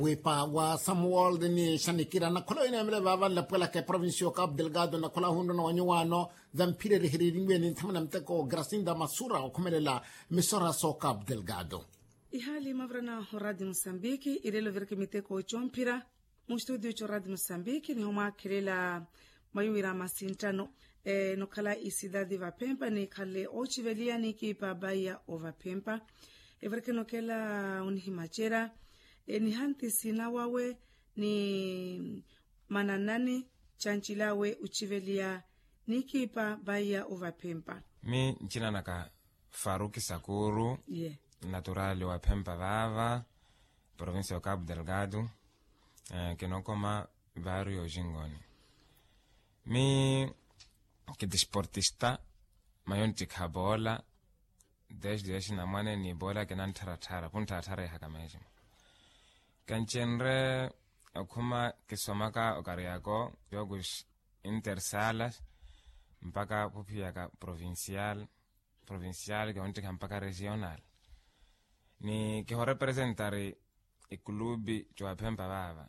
Wepa wa Samuel ni shanikira na kolo ina mele baba la pela ke provincio Cabo Delgado na kola hundo na wanyuano zampire rihiriringwe ni tamana mteko Gracinda Masura okumelela misora so Cabo Delgado. Ihali mavrana Radio Mosambiki irelo verke miteko chompira mu studio cho Radio Mosambiki ni homa kirela mayuira masintano no kala isidadi va Pempa ni kale ochivelia ni kipa baya over Pempa everke no kela unhimachera ni hanti sina wawe ni mananani chanchilawe uchivelia ni kipa baya over Pempa. Mi nchina naka Faruki Sakuru, Yeah. naturale wa Pempa Vava, provincia de Cabo Delgado, que no coma barrio Jingoni. Mi que desportista, mayontik habola, desde ese namane ni bola que nan taratara, punta taratara hakameji. Kanchenre akuma que somaka okariako, yogus intersalas, mpaka pupiaka provincial que ontik mpaka regional. Ni que ho representare i clubi cho Pempa Vava.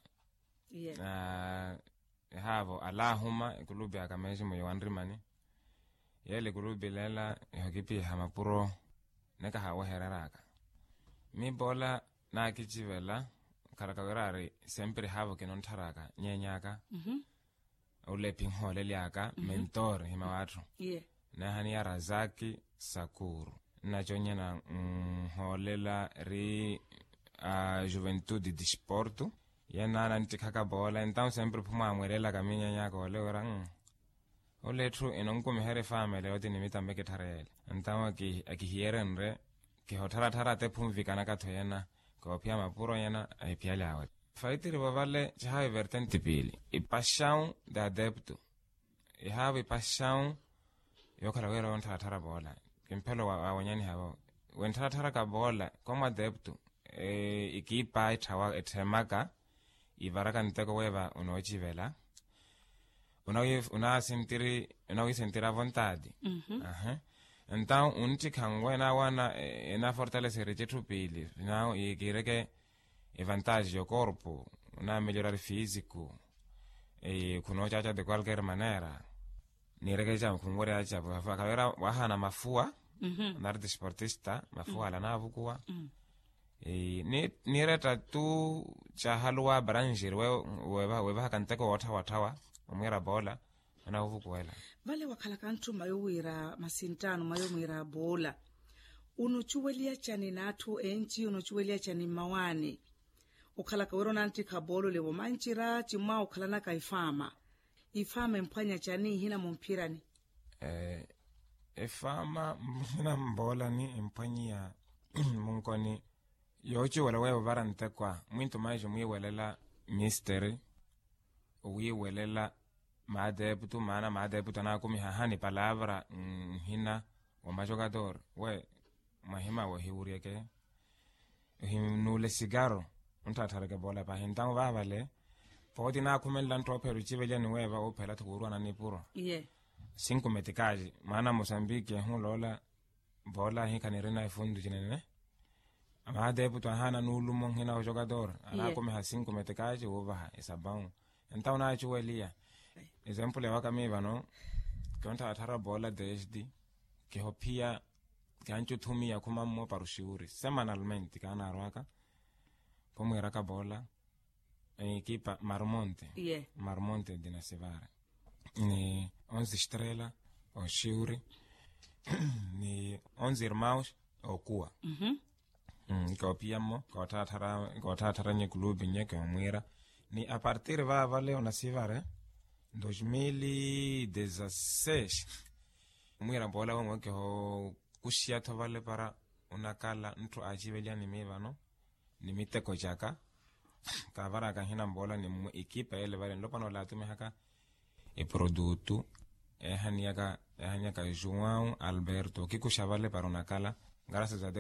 Yeah. Havo alahuma i clubi akameji mo yandrimani. Yele clubi lela hokipi hamapuro neka hawo heraraka. Mi bola na kichivela karakawirari sempre havo ke non taraka nyenyaka. Ule pinghole liaka mentor himawatu. Yeah. Na hania Razaki Sakuru. Na jonye na holela ri Juventude de Sporto. Yana nantikaka bola. Então sempre puma amwerela kaminya nyako ole orang. Ole tru enonku mehere family oti nimita mbeke tarele. Então akihiyerenre ki hotara te pumvika na katoyena ko pia mapuro yana aipiale awat. Faitiri wavale chahawe vertente pili. Ipashão de adepto. Ihawe ipashão yokala wera ontara bola. Kimpelo wa wanyani hao. Wentara ka bola koma adepto ikipa itawa etemaka ivaraka nteko weva unochivela. Unawi sentira vontade. Então untikangwe na wana na fortalecer jetu pili. Now ikireke vantaggi o corpo, una migliorare fisico kunochacha de cualquier manera. Ni regeja kungore acha fakawera wahana mafua nar desportista mafua la navukua ni reta tu chahalwa branjir weva kanteko watawa umera bola na uvukuela Vale wakala kantu mayowira masintano mayomira bola unochuwelia chani natu enchi unochuwelia chani mawane ukala kawero nanti kabolo lewo manchira chima ukala na kaifama mpanya chani hina mumpirani ifama hina mbola ni mpanya munkoni yochi wala wewe varante kwa mwinto maji mwiwelela misteri uwiwelela maadeptu maana maadeptu na kumi hahani palavra hina wa majogador we mahima wa hiurieke himnule sigaro untatareke bola pa hintang vavale poti na kumela ntroperu chivelia ni weva opela tukurwa na nipuro. Yeah. 5 metikaji maana Mozambique hulola bola hikanirina ifundu jinene amaadeptu hana nulumo hina jogador ana kume ha 5 metikaji over isabau enta una chuwelia example waka mivano konta atara bola DSD ke hopia kancho tumia kuma mo parushiuri semanalmente kana arwaka pomo iraka bola equipa Marmonte. Yeah. Marmonte de Nasivara. Ni 11 estrela o Shiuri. Ni 11 irmãos o Kua. Copiamo, cotatara nye clube nye que muira. Ni a partir va vale o Nasivara 2016. Muira bola wango que ho kushia to vale para una kala ntro ajivelia ni miva no. Ni miteko jaka. Kavara kahina mbola ni equipa ele vale lopano la tume haka produto haniaka João Alberto kikushavale para una kala graças a Deus